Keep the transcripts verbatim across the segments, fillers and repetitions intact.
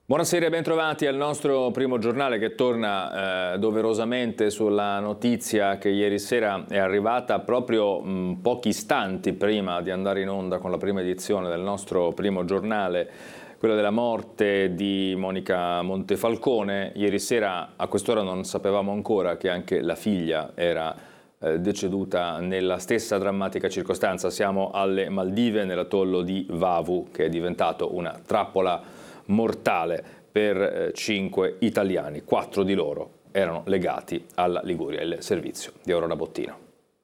Buonasera e bentrovati al nostro primo giornale che torna eh, doverosamente sulla notizia che ieri sera è arrivata proprio mh, pochi istanti prima di andare in onda con la prima edizione del nostro primo giornale, quella della morte di Monica Montefalcone. Ieri sera a quest'ora non sapevamo ancora che anche la figlia era eh, deceduta nella stessa drammatica circostanza. Siamo alle Maldive, nell'atollo di Vavu, che è diventato una trappola mortale per eh, cinque italiani. Quattro di loro erano legati alla Liguria, il servizio di Aurora Bottino.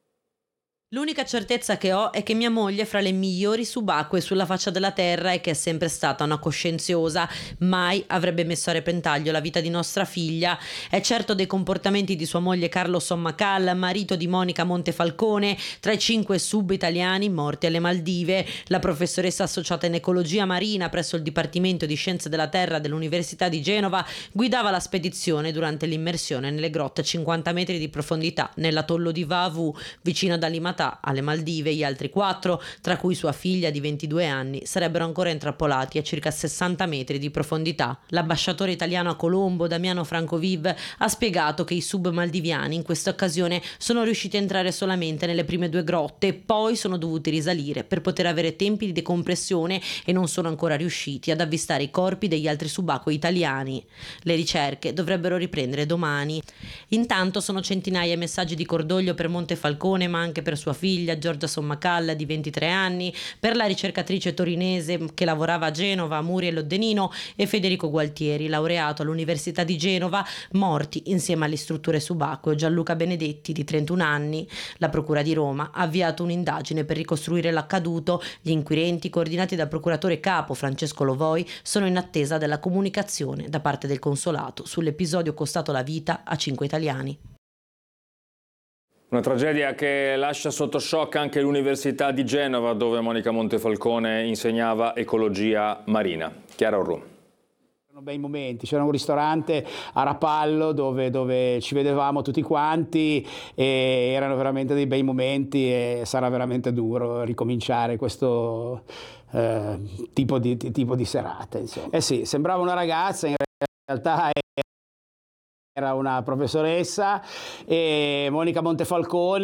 L'unica certezza che ho è che mia moglie è fra le migliori subacquee sulla faccia della terra e che è sempre stata una coscienziosa, mai avrebbe messo a repentaglio la vita di nostra figlia. È certo dei comportamenti di sua moglie Carlo Sommacal, marito di Monica Montefalcone, tra i cinque sub italiani morti alle Maldive. La professoressa associata in ecologia marina presso il Dipartimento di Scienze della Terra dell'Università di Genova guidava la spedizione durante l'immersione nelle grotte a cinquanta metri di profondità nell'atollo di Vavu, vicino ad Alimatà alle Maldive. Gli altri quattro, tra cui sua figlia di ventidue anni, sarebbero ancora intrappolati a circa sessanta metri di profondità. L'ambasciatore italiano a Colombo, Damiano Francoviv, ha spiegato che i sub maldiviani in questa occasione sono riusciti a entrare solamente nelle prime due grotte e poi sono dovuti risalire per poter avere tempi di decompressione e non sono ancora riusciti ad avvistare i corpi degli altri subacquei italiani. Le ricerche dovrebbero riprendere domani. Intanto sono centinaia i messaggi di cordoglio per Montefalcone, ma anche per sua figlia Giorgia Sommacal di ventitré anni, per la ricercatrice torinese che lavorava a Genova, Muriel Oddenino, e Federico Gualtieri, laureato all'Università di Genova, morti insieme alle strutture subacquee. Gianluca Benedetti di trentuno anni. La Procura di Roma ha avviato un'indagine per ricostruire l'accaduto. Gli inquirenti, coordinati dal procuratore capo Francesco Lovoi, sono in attesa della comunicazione da parte del consolato sull'episodio costato la vita a cinque italiani. Una tragedia che lascia sotto shock anche l'Università di Genova, dove Monica Montefalcone insegnava ecologia marina. Chiara Orru. Erano bei momenti, c'era un ristorante a Rapallo dove, dove ci vedevamo tutti quanti e erano veramente dei bei momenti e sarà veramente duro ricominciare questo eh, tipo, di, tipo di serate. Insomma. Eh sì, sembrava una ragazza, in realtà è era una professoressa, e Monica Montefalcone